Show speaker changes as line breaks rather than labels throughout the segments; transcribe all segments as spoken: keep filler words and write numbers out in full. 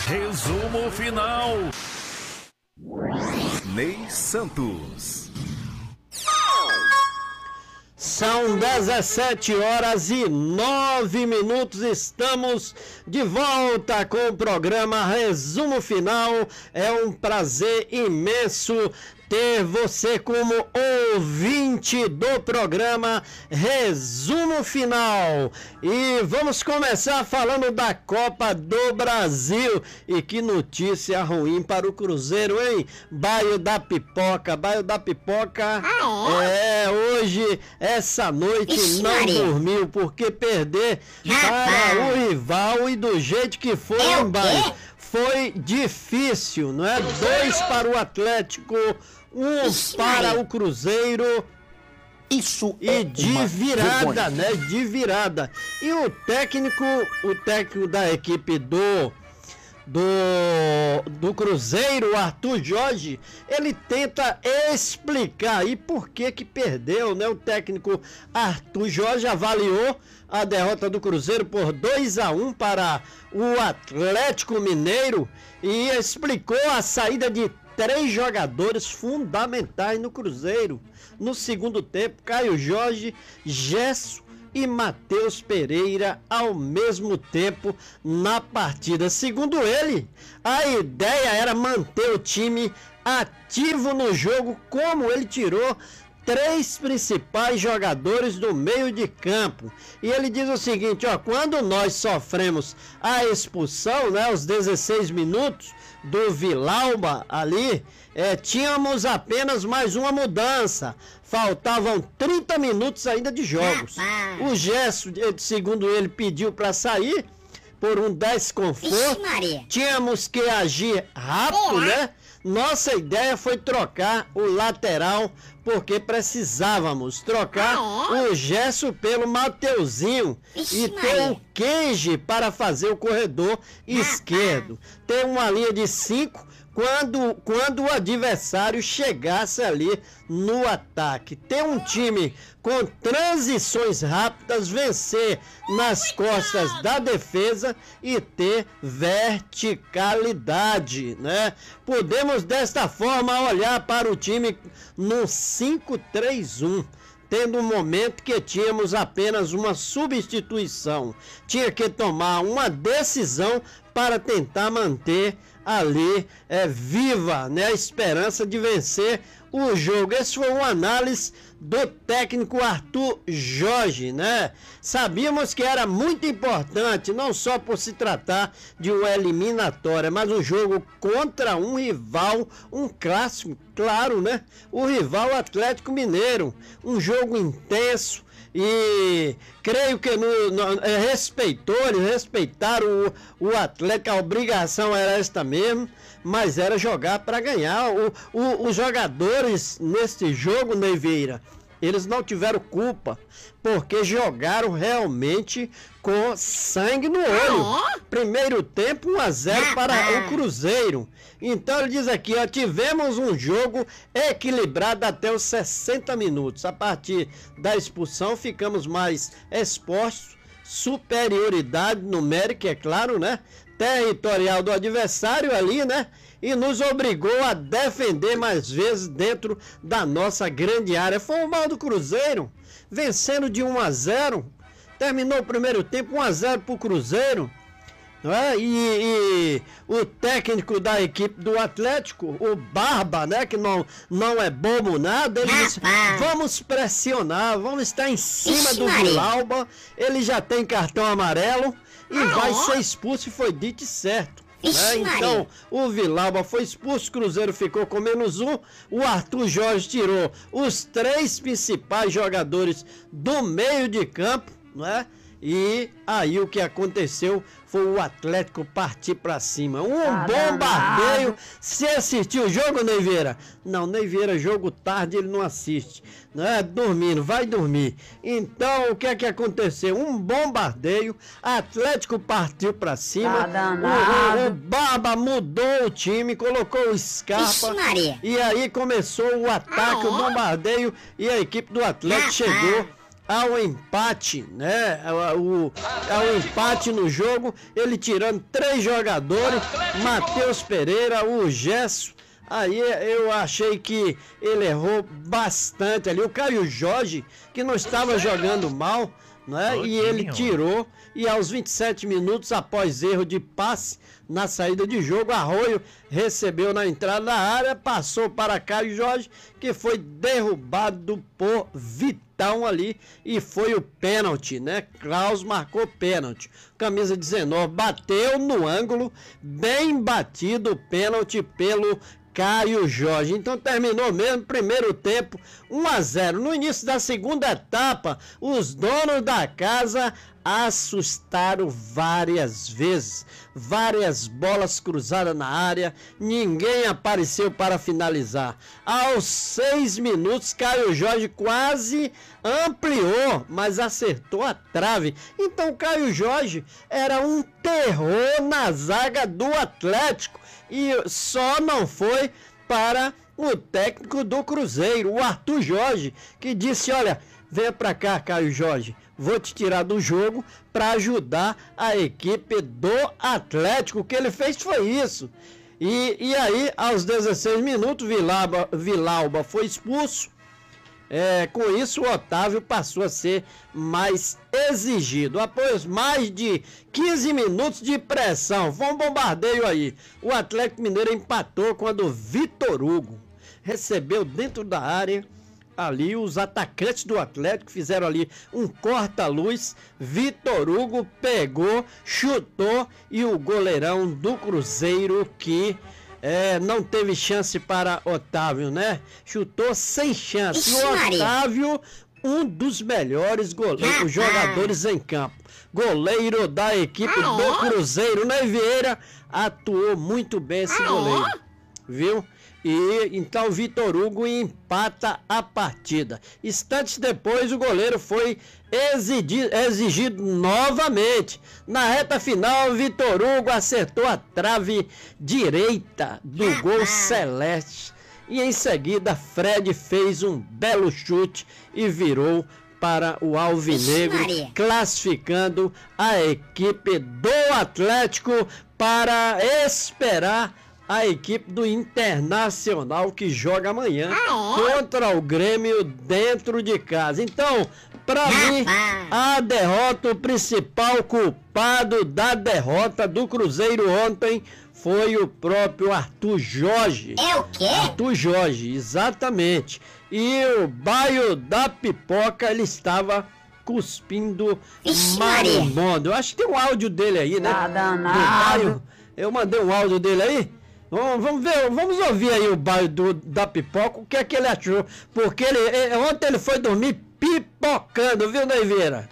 Resumo final. Ney Santos.
São dezessete horas e nove minutos, estamos de volta com o programa Resumo Final. É um prazer imenso ter você como ouvinte do programa Resumo Final. E vamos começar falando da Copa do Brasil. E que notícia ruim para o Cruzeiro, hein? Bairro da Pipoca, Bairro da Pipoca.
Ah,
é? é, hoje, essa noite,
Ixi,
não
Maria.
dormiu, porque perder
Rapaz.
para o rival e do jeito que foi,
É o
hein, Bairro?
quê?
Foi difícil, não é? Dois para o Atlético, um
Ixi,
para
Maria.
o Cruzeiro.
Isso é
E de
uma
virada,
vergonha.
né? De virada. E o técnico, o técnico da equipe do, do, do Cruzeiro, Arthur Jorge, ele tenta explicar aí por que que perdeu, né? O técnico Arthur Jorge avaliou a derrota do Cruzeiro por dois a um para o Atlético Mineiro e explicou a saída de três jogadores fundamentais no Cruzeiro. No segundo tempo, Caio Jorge, Gesso e Matheus Pereira ao mesmo tempo na partida. Segundo ele, a ideia era manter o time ativo no jogo, como ele tirou três principais jogadores do meio de campo. E ele diz o seguinte, ó, quando nós sofremos a expulsão, né, aos dezesseis minutos do Vilauba ali, é, tínhamos apenas mais uma mudança. Faltavam trinta minutos ainda de jogos.
Rapaz.
O Gesso, segundo ele, pediu para sair por um desconforto.
Ixi, Maria.
Tínhamos que agir rápido, né? Nossa ideia foi trocar o lateral, porque precisávamos trocar
Ah, é?
o Gesso pelo Mateuzinho
Ixi,
e ter
Maria.
o Kenji para fazer o corredor esquerdo. Ter uma linha de cinco quando, quando o adversário chegasse ali no ataque. Ter um time com transições rápidas, vencer nas costas da defesa e ter verticalidade, né? Podemos desta forma olhar para o time no cinco três um. Tendo um momento que tínhamos apenas uma substituição. Tinha que tomar uma decisão para tentar manter ali é, viva, né, a esperança de vencer o jogo. Esse foi uma análise do técnico Arthur Jorge, né? Sabíamos que era muito importante, não só por se tratar de uma eliminatória, mas um jogo contra um rival, um clássico, claro, né? O rival Atlético Mineiro, um jogo intenso. E creio que no, no, é, respeitou, eles respeitaram o, o Atlético, a obrigação era esta mesmo, mas era jogar para ganhar. O, o, os jogadores neste jogo, Ney Vieira, eles não tiveram culpa, porque jogaram realmente com sangue no olho. Primeiro tempo, um a zero para o Cruzeiro. Então ele diz aqui, ó, tivemos um jogo equilibrado até os sessenta minutos. A partir da expulsão ficamos mais expostos, superioridade numérica, é claro, né? Territorial do adversário ali, né? E nos obrigou a defender mais vezes dentro da nossa grande área. Foi o mal do Cruzeiro, vencendo de um a zero. Terminou o primeiro tempo um a zero para o Cruzeiro. Não é? E, e o técnico da equipe do Atlético, o Barba, né, que não, não é bobo nada, ele disse, vamos pressionar, vamos estar em cima
Ixi,
do
Maria.
Vilauba, ele já tem cartão amarelo e
Ah,
vai
é?
ser expulso, e foi dito e certo.
Ixi,
Né?
Maria.
Então, o Vilauba foi expulso, o Cruzeiro ficou com menos um, o Arthur Jorge tirou os três principais jogadores do meio de campo, não é? E aí o que aconteceu foi o Atlético partir pra cima. Um bombardeio. Você assistiu o jogo, Ney Vieira? Não, Ney Vieira, jogo tarde, ele não assiste. Não é? Dormindo, vai dormir. Então, o que é que aconteceu? Um bombardeio. Atlético partiu pra cima. O, o, o Barba mudou o time, colocou o Scarpa.
Ixi, Maria.
E aí começou o ataque,
Ah, é?
o bombardeio. E a equipe do Atlético
Ah,
chegou ao empate, né? O, ao empate no jogo, ele tirando três jogadores, Matheus Pereira, o Gesso. Aí eu achei que ele errou bastante ali. O Caio Jorge, que não estava jogando mal, né? E ele tirou. E aos vinte e sete minutos, após erro de passe na saída de jogo, Arroio recebeu na entrada da área, passou para Caio Jorge, que foi derrubado por Vitão ali, e foi o pênalti, né? Klaus marcou pênalti. Camisa dezenove bateu no ângulo, bem batido o pênalti pelo Caio Jorge. Então terminou mesmo, primeiro tempo, um a zero. No início da segunda etapa, os donos da casa assustaram várias vezes. Várias bolas cruzadas na área, ninguém apareceu para finalizar. Aos seis minutos, Caio Jorge quase ampliou, mas acertou a trave. Então Caio Jorge era um terror na zaga do Atlético. E só não foi para o técnico do Cruzeiro, o Arthur Jorge, que disse: olha, venha para cá, Caio Jorge, vou te tirar do jogo para ajudar a equipe do Atlético. O que ele fez foi isso. E, e aí, aos dezesseis minutos, Vilauba, Vilauba foi expulso. É, com isso, o Otávio passou a ser mais exigido. Após mais de quinze minutos de pressão, foi um bombardeio aí. O Atlético Mineiro empatou quando Vitor Hugo recebeu dentro da área. Ali os atacantes do Atlético fizeram ali um corta-luz. Vitor Hugo pegou, chutou, e o goleirão do Cruzeiro, que é, não teve chance para Otávio, né? Chutou sem chance. E o Otávio, um dos melhores goleiros, jogadores em campo. Goleiro da equipe do Cruzeiro, né, Vieira? Atuou muito bem esse goleiro, viu? E então Vitor Hugo empata a partida. Instantes depois, o goleiro foi exigido, exigido novamente. Na reta final, Vitor Hugo acertou a trave direita do gol celeste. E em seguida, Fred fez um belo chute e virou para o Alvinegro, classificando a equipe do Atlético para esperar a equipe do Internacional, que joga amanhã ah, é? contra o Grêmio dentro de casa. Então, para mim, a derrota, o principal culpado da derrota do Cruzeiro ontem foi o próprio Arthur Jorge.
É o quê?
Arthur Jorge, exatamente. E o baio da pipoca, ele estava cuspindo marimbondo. Eu acho que tem um áudio dele aí, né?
Tá danado.
Eu mandei um áudio dele aí. Vamos, vamos ver, vamos ouvir aí o baio do, da pipoca, o que é que ele achou. Porque ele, ele, ontem ele foi dormir pipocando, viu, Neiveira?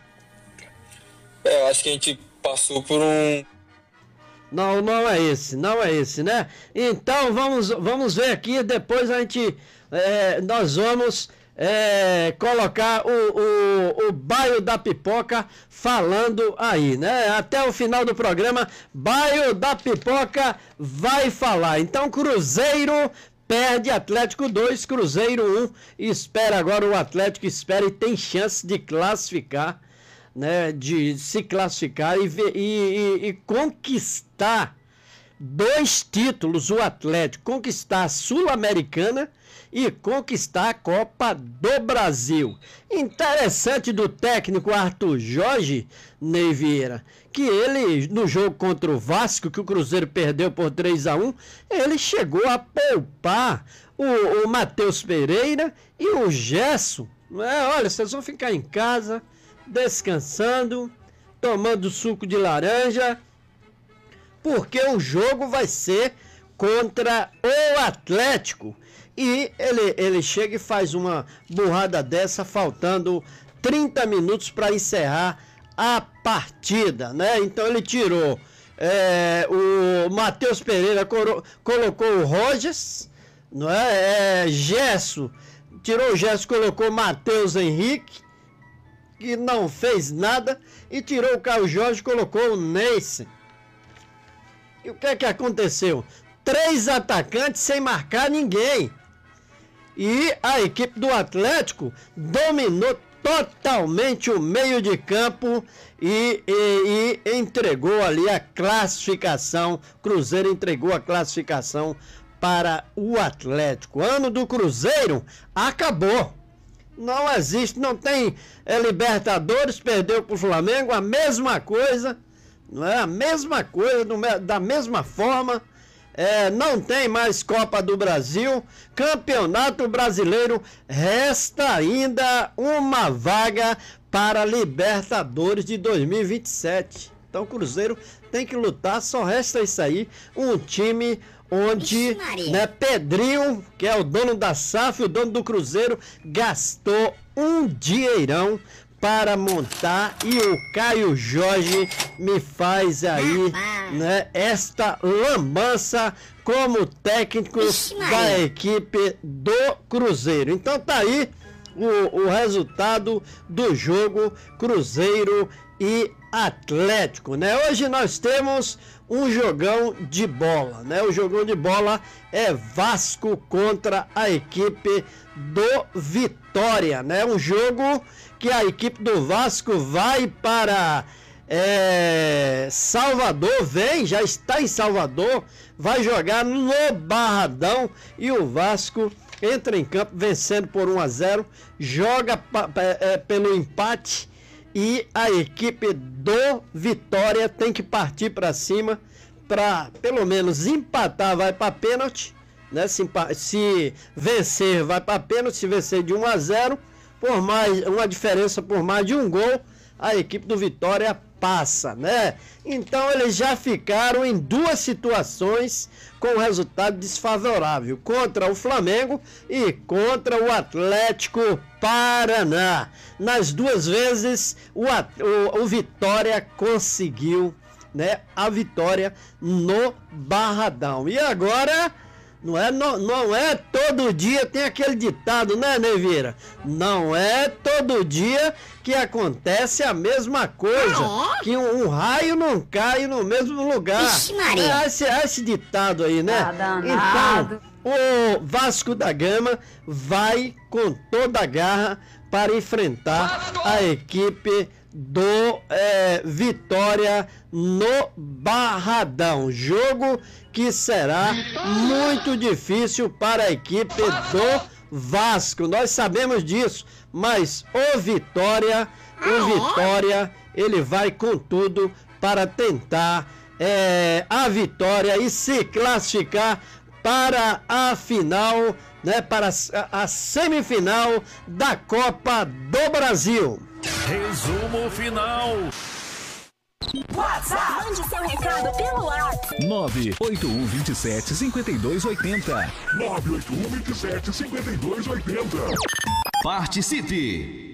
É, eu acho que a gente passou por um...
Não, não é esse, não é esse, né? Então vamos, vamos ver aqui, depois a gente, é, nós vamos... É, colocar o, o, o baio da pipoca falando aí, né? Até o final do programa, baio da pipoca vai falar. Então, Cruzeiro perde, Atlético dois, Cruzeiro um. Espera agora, o Atlético espera e tem chance de classificar, né? De se classificar e, e, e, e conquistar dois títulos. O Atlético conquistar a Sul-Americana e conquistar a Copa do Brasil. Interessante do técnico Arthur Jorge, Ney Vieira, que ele, no jogo contra o Vasco, que o Cruzeiro perdeu por três a um, ele chegou a poupar o, o Matheus Pereira e o Gesso. É, olha, vocês vão ficar em casa, descansando, tomando suco de laranja, porque o jogo vai ser contra o Atlético. E ele, ele chega e faz uma burrada dessa, faltando trinta minutos para encerrar a partida, né? Então ele tirou é, o Matheus Pereira, coro, colocou o Rogers, não é? é Gesso, tirou o Gesso, colocou o Matheus Henrique, que não fez nada, e tirou o Caio Jorge, colocou o Neisen. E o que é que aconteceu? Três atacantes sem marcar ninguém. E a equipe do Atlético dominou totalmente o meio de campo e, e, e entregou ali a classificação. Cruzeiro entregou a classificação para o Atlético. Ano do Cruzeiro acabou. Não existe, não tem é, Libertadores, perdeu para o Flamengo, a mesma coisa, não é? A mesma coisa, do, da mesma forma. É, não tem mais Copa do Brasil, Campeonato Brasileiro, resta ainda uma vaga para Libertadores de dois mil e vinte e sete. Então o Cruzeiro tem que lutar, só resta isso aí, um time onde, né, Pedrinho, que é o dono da S A F, o dono do Cruzeiro, gastou um dinheirão para montar, e o Caio Jorge me faz aí, né, esta lambança como técnico da equipe do Cruzeiro. Então tá aí o, o resultado do jogo Cruzeiro e Atlético, né? Hoje nós temos um jogão de bola, né? O jogão de bola é Vasco contra a equipe do Vitória, né? Um jogo que a equipe do Vasco vai para é, Salvador, vem, já está em Salvador, vai jogar no Barradão, e o Vasco entra em campo vencendo por um a zero, joga é, pelo empate, e a equipe do Vitória tem que partir para cima para pelo menos empatar, vai para pênalti, né? Se, se vencer vai para pênalti, se vencer de um a zero, por mais uma diferença por mais de um gol, a equipe do Vitória passa, né? Então eles já ficaram em duas situações com resultado desfavorável, contra o Flamengo e contra o Atlético Paraná. Nas duas vezes o, o, o Vitória conseguiu, né, a vitória no Barradão. E agora Não é, não, não é todo dia, tem aquele ditado, né, Neveira? Não é todo dia que acontece a mesma coisa, ah, é? que um, um raio não cai no mesmo lugar.
Ixi, Maria.
É esse, é esse ditado aí, né?
Ah,
então, o Vasco da Gama vai com toda a garra para enfrentar a equipe do é, Vitória no Barradão. Jogo que será muito difícil para a equipe do Vasco. Nós sabemos disso, mas o Vitória, o Vitória, ele vai com tudo para tentar é, a vitória e se classificar para a final, né, para a, a semifinal da Copa do Brasil.
Resumo final.
WhatsApp. Mande seu recado pelo WhatsApp.
nove oito um dois sete cinco dois oito zero.
nove oito um dois sete cinco dois oito zero.
Participe!